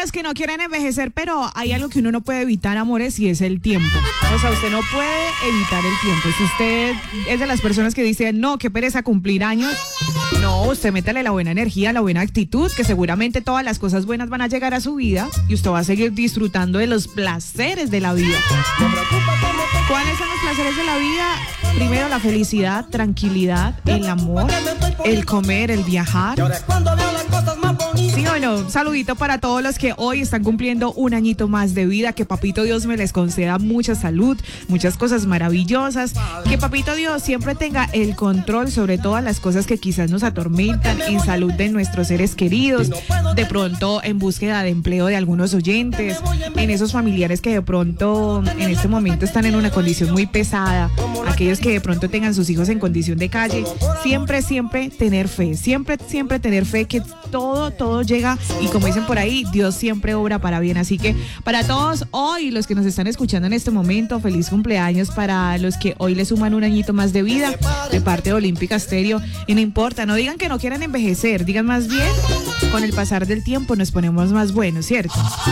las que no quieren envejecer, pero hay algo que uno no puede evitar, amores, y es el tiempo. O sea, usted no puede evitar el tiempo. Si usted es de las personas que dicen, no, qué pereza cumplir años, no, usted métale la buena energía, la buena actitud, que seguramente todas las cosas buenas van a llegar a su vida y usted va a seguir disfrutando de los placeres de la vida. ¿Cuáles son los placeres de la vida? Primero, la felicidad, tranquilidad, el amor, el comer, el viajar. ¿Sí o no? Un saludito para todos los que hoy están cumpliendo un añito más de vida. Que Papito Dios me les conceda mucha salud, muchas cosas maravillosas. Que Papito Dios siempre tenga el control sobre todas las cosas que quizás nos atormentan en salud de nuestros seres queridos. De pronto en búsqueda de empleo de algunos oyentes, en esos familiares que de pronto en este momento están en una condición muy pesada, aquellos que de pronto tengan sus hijos en condición de calle. Siempre tener fe, siempre tener fe que todo llega, y como dicen por ahí, Dios siempre obra para bien. Así que para todos hoy, los que nos están escuchando en este momento, feliz cumpleaños para los que hoy le suman un añito más de vida de parte de Olímpica Stereo. Y no importa, no digan que no quieran envejecer, digan más bien, con el pasar del tiempo nos ponemos más buenos, ¿cierto?